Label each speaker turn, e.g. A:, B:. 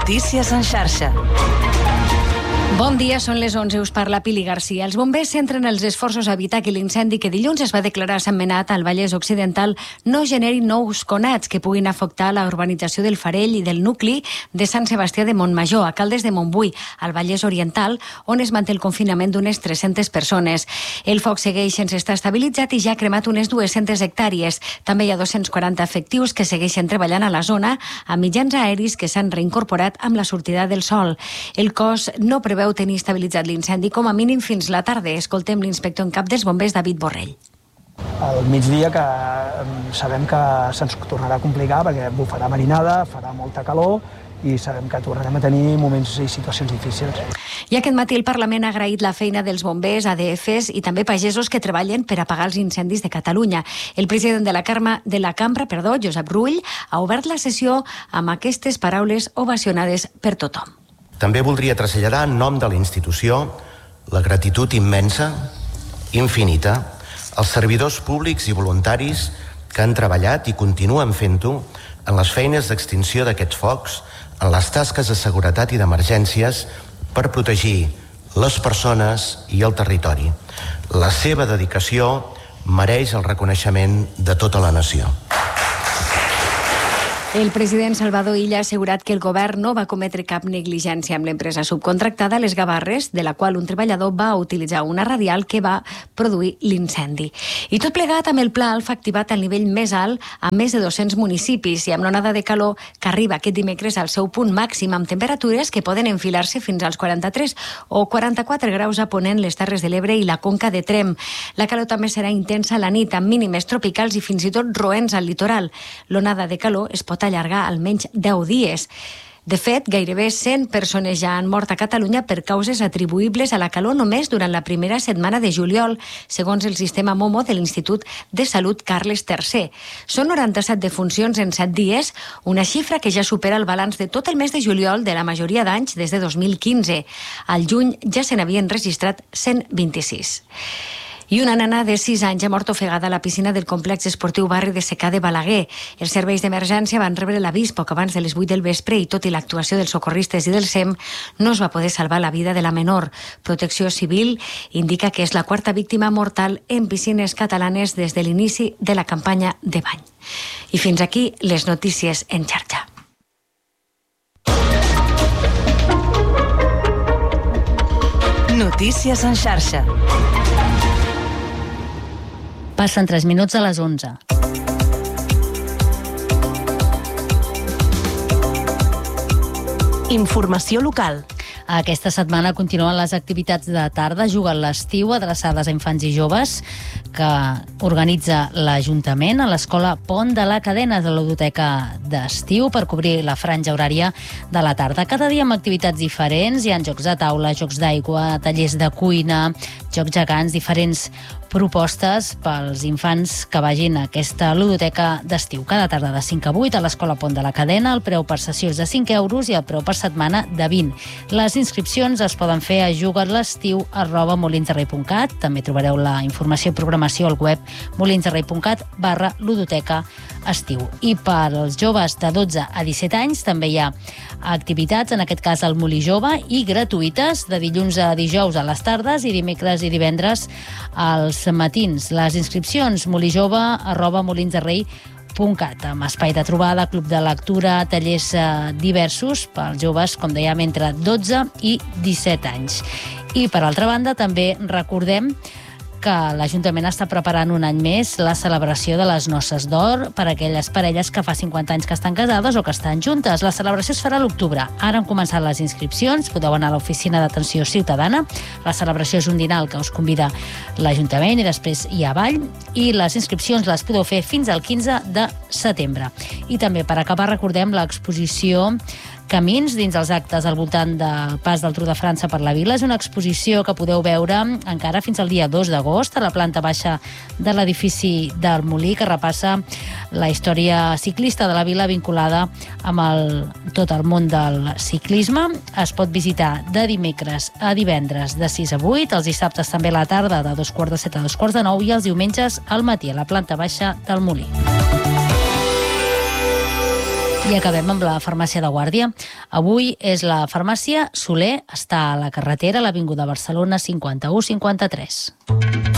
A: Notícies en xarxa.
B: Bon dia, són les 11, us parla Pili Garcia. Els bombers centren els esforços a evitar que l'incendi que dilluns es va declarar a Sant Menat, al Vallès Occidental, no generi nous conats que puguin afectar la urbanització del Farell i del nucli de Sant Sebastià de Montmajor, a Caldes de Montbui, al Vallès Oriental, on es manté el confinament d'unes 300 persones. El foc segueix sense estar estabilitzat i ja ha cremat unes 200 hectàrees. També hi ha 240 efectius que segueixen treballant a la zona amb mitjans aeris que s'han reincorporat amb la sortida del sol. El cos no preveu tenir estabilitzat l'incendi com a mínim fins la tarda. Escoltem l'inspector en cap dels bombers, David Borrell.
C: Al migdia, que sabem que se'ns tornarà a complicar perquè bufarà marinada, farà molta calor i sabem que tornarem a tenir moments i situacions difícils.
B: I aquest matí el Parlament ha agraït la feina dels bombers, ADFs i també pagesos que treballen per apagar els incendis de Catalunya. El president de la cambra, Josep Rull, ha obert la sessió amb aquestes paraules ovacionades per tothom.
D: També voldria traslladar en nom de la institució la gratitud immensa, infinita, als servidors públics i voluntaris que han treballat i continuen fent-ho en les feines d'extinció d'aquests focs, en les tasques de seguretat i d'emergències per protegir les persones i el territori. La seva dedicació mereix el reconeixement de tota la nació.
B: El president Salvador Illa ha assegurat que el govern no va cometre cap negligència amb l'empresa subcontractada Les Gavarres, de la qual un treballador va utilitzar una radial que va produir l'incendi. I tot plegat amb el pla Alfa activat al nivell més alt a més de 200 municipis i amb l'onada de calor que arriba aquest dimecres al seu punt màxim amb temperatures que poden enfilar-se fins als 43 o 44 graus a Ponent, les Terres de l'Ebre i la Conca de Tremp. La calor també serà intensa a la nit, amb mínimes tropicals i fins i tot roents al litoral. L'onada de calor es pot allargar almenys 10 dies. De fet, gairebé 100 persones ja han mort a Catalunya per causes atribuïbles a la calor només durant la primera setmana de juliol, segons el sistema MOMO de l'Institut de Salut Carles III. Són 97 defuncions en 7 dies, una xifra que ja supera el balanç de tot el mes de juliol de la majoria d'anys des de 2015. Al juny ja se n'havien registrat 126. I una nena de 6 anys ha mort ofegada a la piscina del complex esportiu Barri de Secà de Balaguer. Els serveis d'emergència van rebre l'avís poc abans de les 8 del vespre i tot i l'actuació dels socorristes i del SEM no es va poder salvar la vida de la menor. Protecció Civil indica que és la quarta víctima mortal en piscines catalanes des de l'inici de la campanya de bany. I fins aquí les notícies en xarxa.
A: Notícies en xarxa.
E: Passen 3 minuts a les 11.
A: Informació local.
E: Aquesta setmana continuen les activitats de tarda, juguen l'estiu, adreçades a infants i joves, que organitza l'Ajuntament a l'Escola Pont de la Cadena de la ludoteca d'estiu per cobrir la franja horària de la tarda. Cada dia amb activitats diferents, hi ha jocs de taula, jocs d'aigua, tallers de cuina, jocs gegants, diferents propostes pels infants que vagin a aquesta ludoteca d'estiu. Cada tarda de 5 a 8 a l'Escola Pont de la Cadena, el preu per sessió és de 5 euros i el preu per setmana de 20. Les inscripcions es poden fer a jugatlestiu@molinsderrei.cat. També trobareu la informació i programació al web molinsderrei.cat/ludoteca estiu. I per als joves de 12 a 17 anys també hi ha activitats, en aquest cas al Molí Jove, i gratuïtes de dilluns a dijous a les tardes i dimecres i divendres als matins. Les inscripcions molijove@molinsderrei.cat, amb espai de trobada, club de lectura, tallers diversos pels joves, com dèiem, entre 12 i 17 anys. I, per altra banda, també recordem que l'Ajuntament està preparant un any més la celebració de les Noces d'Or per a aquelles parelles que fa 50 anys que estan casades o que estan juntes. La celebració es farà a l'octubre. Ara han començat les inscripcions, podeu anar a l'oficina d'atenció ciutadana. La celebració és un dinar al que us convida l'Ajuntament i després hi ha ball, i les inscripcions les podeu fer fins al 15 de setembre. I també, per acabar, recordem l'exposició Camins dins els actes al voltant del pas del Tour de França per la vila. És una exposició que podeu veure encara fins al dia 2 d'agost a la planta baixa de l'edifici del Molí, que repassa la història ciclista de la vila vinculada amb tot el món del ciclisme. Es pot visitar de dimecres a divendres de 6 a 8, els dissabtes també a la tarda de 2:45 a 2:45 i els diumenges al matí a la planta baixa del Molí. I acabem amb la farmàcia de Guàrdia. Avui és la farmàcia Soler, està a la carretera, a l'Avinguda Barcelona 51-53.